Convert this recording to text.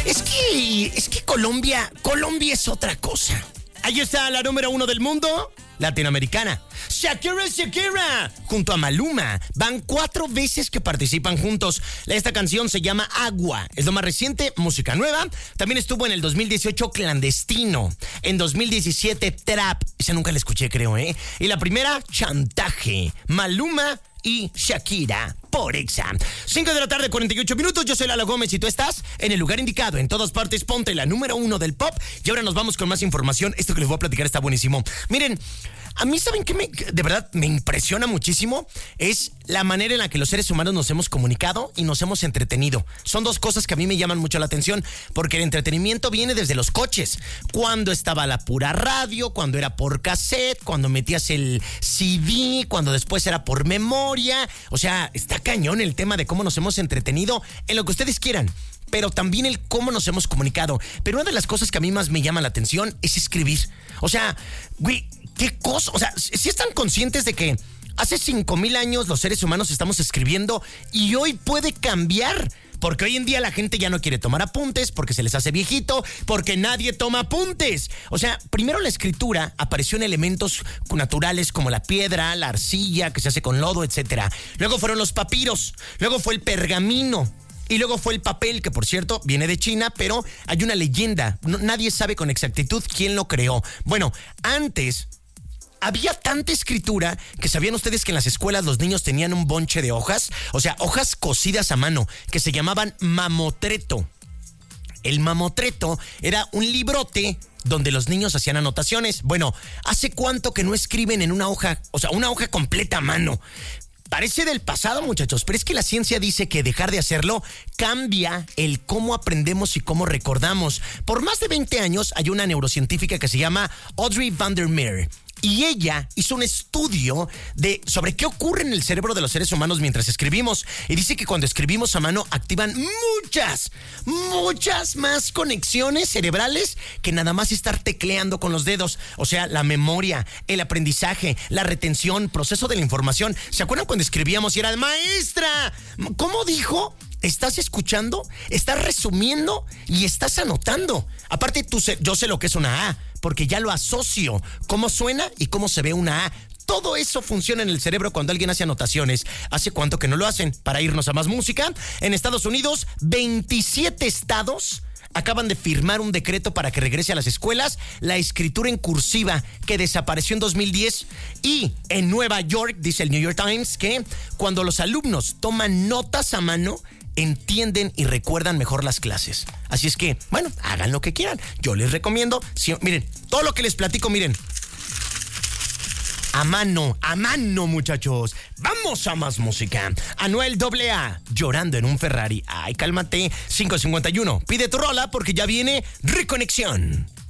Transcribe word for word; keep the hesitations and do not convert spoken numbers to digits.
Es que, es que Colombia, Colombia es otra cosa. Ahí está la número uno del mundo, latinoamericana. Shakira, Shakira, junto a Maluma. Van cuatro veces que participan juntos. Esta canción se llama Agua. Es lo más reciente, música nueva. También estuvo en el dos mil dieciocho Clandestino. En dos mil diecisiete Trap. Esa nunca la escuché, creo, ¿eh? Y la primera, Chantaje. Maluma y Shakira por Exa. cinco de la tarde, cuarenta y ocho minutos. Yo soy Lalo Gómez y tú estás en el lugar indicado. En todas partes, ponte la número uno del pop. Y ahora nos vamos con más información. Esto que les voy a platicar está buenísimo. Miren, a mí, ¿saben qué? Me, de verdad me impresiona muchísimo. Es la manera en la que los seres humanos nos hemos comunicado y nos hemos entretenido. Son dos cosas que a mí me llaman mucho la atención, porque el entretenimiento viene desde los coches. Cuando estaba la pura radio, cuando era por cassette, cuando metías el C D, cuando después era por memoria. O sea, está cañón el tema de cómo nos hemos entretenido en lo que ustedes quieran, pero también el cómo nos hemos comunicado. Pero una de las cosas que a mí más me llama la atención es escribir. O sea, güey, qué cosa. O sea, si están conscientes de que hace cinco mil años los seres humanos estamos escribiendo y hoy puede cambiar. Porque hoy en día la gente ya no quiere tomar apuntes, porque se les hace viejito, porque nadie toma apuntes. O sea, primero la escritura apareció en elementos naturales como la piedra, la arcilla, que se hace con lodo, etcétera. Luego fueron los papiros, luego fue el pergamino. Y luego fue el papel, que por cierto viene de China, pero hay una leyenda. No, nadie sabe con exactitud quién lo creó. Bueno, antes había tanta escritura que sabían ustedes que en las escuelas los niños tenían un bonche de hojas, o sea, hojas cosidas a mano, que se llamaban mamotreto. El mamotreto era un librote donde los niños hacían anotaciones. Bueno, ¿hace cuánto que no escriben en una hoja, o sea, una hoja completa a mano? Parece del pasado, muchachos, pero es que la ciencia dice que dejar de hacerlo cambia el cómo aprendemos y cómo recordamos. Por más de veinte años hay una neurocientífica que se llama Audrey Vandermeer. Y ella hizo un estudio de sobre qué ocurre en el cerebro de los seres humanos mientras escribimos. Y dice que cuando escribimos a mano activan muchas, muchas más conexiones cerebrales que nada más estar tecleando con los dedos. O sea, la memoria, el aprendizaje, la retención, proceso de la información. ¿Se acuerdan cuando escribíamos y era maestra? ¿Cómo dijo? Estás escuchando, estás resumiendo y estás anotando. Aparte, tú sé, yo sé lo que es una A, porque ya lo asocio. Cómo suena y cómo se ve una A. Todo eso funciona en el cerebro cuando alguien hace anotaciones. ¿Hace cuánto que no lo hacen? Para irnos a más música, en Estados Unidos, veintisiete estados acaban de firmar un decreto para que regrese a las escuelas la escritura en cursiva, que desapareció en dos mil diez. Y en Nueva York, dice el New York Times, que cuando los alumnos toman notas a mano, entienden y recuerdan mejor las clases. Así es que, bueno, hagan lo que quieran. Yo les recomiendo, si, miren, todo lo que les platico, miren, a mano, a mano, muchachos. Vamos a más música. Anuel doble A, Llorando en un Ferrari. Ay, cálmate. cinco cincuenta y uno. Pide tu rola porque ya viene Reconexión.